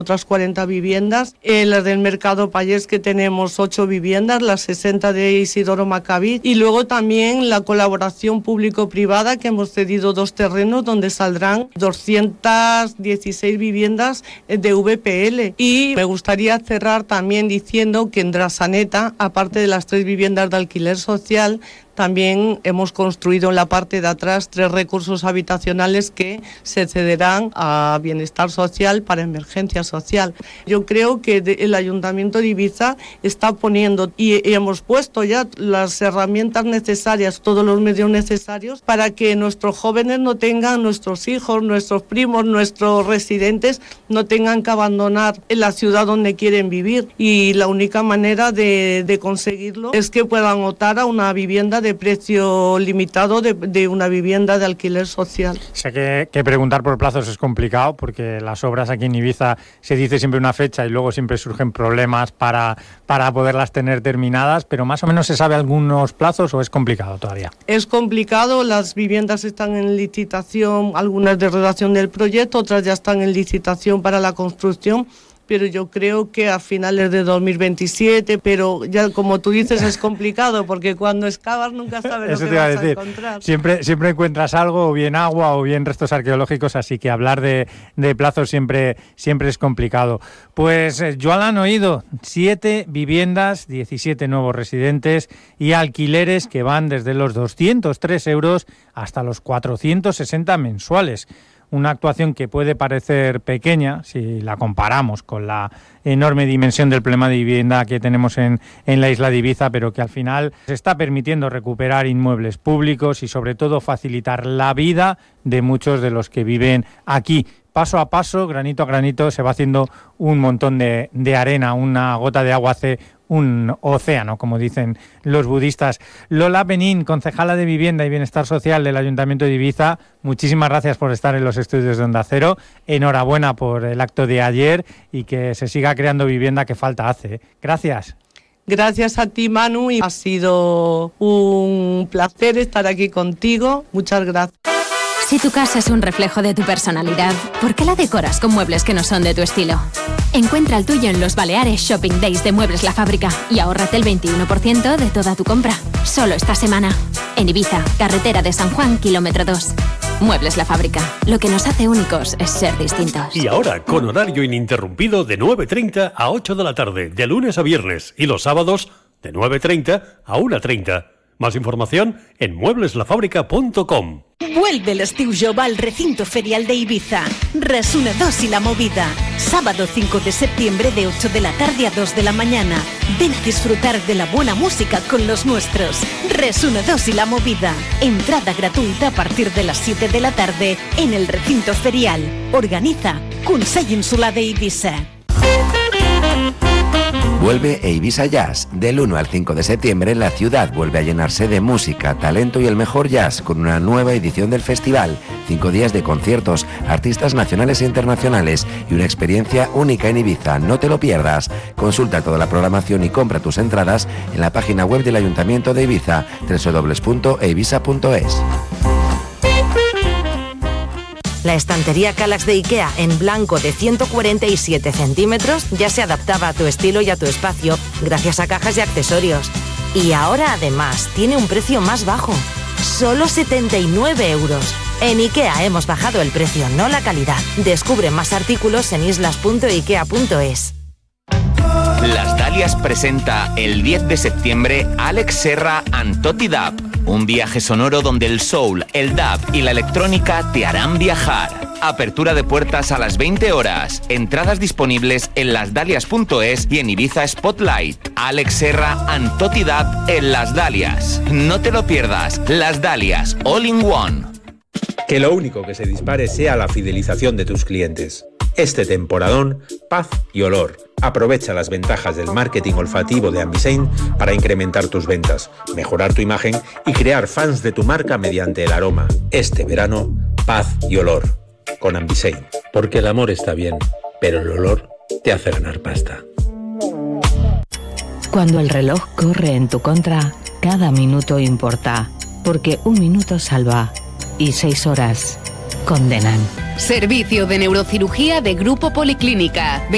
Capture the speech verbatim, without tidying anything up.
otras cuarenta viviendas. En las del Mercado Pallés, que tenemos ocho viviendas, las sesenta de Isidoro Maccabi, y luego también la colaboración público-privada, que hemos cedido dos terrenos donde saldrán doscientas dieciséis viviendas de V P L. Y me gustaría cerrar también diciendo que en Drasaneta, aparte de las tres viviendas de alquiler social, también hemos construido en la parte de atrás tres recursos habitacionales que se cederán a Bienestar Social para emergencia social. Yo creo que el Ayuntamiento de Ibiza está poniendo y hemos puesto ya las herramientas necesarias, todos los medios necesarios para que nuestros jóvenes no tengan, nuestros hijos, nuestros primos, nuestros residentes no tengan que abandonar la ciudad donde quieren vivir, y la única manera de, de conseguirlo es que puedan optar a una vivienda de precio limitado, de, de una vivienda de alquiler social. Sé que, que preguntar por plazos es complicado, porque las obras aquí en Ibiza se dice siempre una fecha y luego siempre surgen problemas para, para poderlas tener terminadas, pero más o menos se sabe algunos plazos, ¿o es complicado todavía? Es complicado, las viviendas están en licitación, algunas de redacción del proyecto, otras ya están en licitación para la construcción, pero yo creo que a finales de dos mil veintisiete, pero ya como tú dices es complicado, porque cuando excavas nunca sabes Eso lo que te iba vas a decir. a encontrar. Siempre, siempre encuentras algo, o bien agua o bien restos arqueológicos, así que hablar de, de plazos siempre, siempre es complicado. Pues eh, ya lo han oído, siete viviendas, diecisiete nuevos residentes y alquileres que van desde los doscientos tres euros hasta los cuatrocientos sesenta mensuales. Una actuación que puede parecer pequeña si la comparamos con la enorme dimensión del problema de vivienda que tenemos en, en la isla de Ibiza, pero que al final se está permitiendo recuperar inmuebles públicos y sobre todo facilitar la vida de muchos de los que viven aquí. Paso a paso, granito a granito, se va haciendo un montón de, de arena, una gota de agua hace un océano, como dicen los budistas. Lola Benín, concejala de Vivienda y Bienestar Social del Ayuntamiento de Ibiza, muchísimas gracias por estar en los estudios de Onda Cero. Enhorabuena por el acto de ayer y que se siga creando vivienda que falta hace. Gracias. Gracias a ti, Manu, y ha sido un placer estar aquí contigo. Muchas gracias. Si tu casa es un reflejo de tu personalidad, ¿por qué la decoras con muebles que no son de tu estilo? Encuentra el tuyo en los Baleares Shopping Days de Muebles La Fábrica y ahórrate el veintiuno por ciento de toda tu compra. Solo esta semana. En Ibiza, carretera de San Juan, kilómetro dos. Muebles La Fábrica. Lo que nos hace únicos es ser distintos. Y ahora, con horario ininterrumpido de nueve treinta a ocho de la tarde, de lunes a viernes, y los sábados de nueve treinta a una treinta. Más información en muebles la fábrica punto com. Vuelve l'estiu jove al recinto ferial de Ibiza. Resuna dos y la movida. Sábado cinco de septiembre de ocho de la tarde a dos de la mañana. Ven a disfrutar de la buena música con los nuestros. Resuna dos y la movida. Entrada gratuita a partir de las siete de la tarde en el recinto ferial. Organiza Consell Insular de Ibiza. Vuelve a Ibiza Jazz. Del uno al cinco de septiembre la ciudad vuelve a llenarse de música, talento y el mejor jazz con una nueva edición del festival. Cinco días de conciertos, artistas nacionales e internacionales y una experiencia única en Ibiza. No te lo pierdas. Consulta toda la programación y compra tus entradas en la página web del Ayuntamiento de Ibiza, doble u doble u doble u punto ibiza punto es. La estantería Kallax de IKEA en blanco de ciento cuarenta y siete centímetros ya se adaptaba a tu estilo y a tu espacio gracias a cajas y accesorios. Y ahora además tiene un precio más bajo, solo setenta y nueve euros. En IKEA hemos bajado el precio, no la calidad. Descubre más artículos en islas punto ikea punto es. Las Dalias presenta el diez de septiembre Alex Serra and Toti Dub, un viaje sonoro donde el soul, el dub y la electrónica te harán viajar. Apertura de puertas a las veinte horas. Entradas disponibles en las dalias punto es y en Ibiza Spotlight. Alex Serra and Toti Dub en Las Dalias. No te lo pierdas. Las Dalias, all in one. Que lo único que se dispare sea la fidelización de tus clientes. Este temporadón, paz y olor. Aprovecha las ventajas del marketing olfativo de Ambisein para incrementar tus ventas, mejorar tu imagen y crear fans de tu marca mediante el aroma. Este verano, paz y olor. Con Ambisein. Porque el amor está bien, pero el olor te hace ganar pasta. Cuando el reloj corre en tu contra, cada minuto importa. Porque un minuto salva y seis horas condenan. Servicio de neurocirugía de Grupo Policlínica.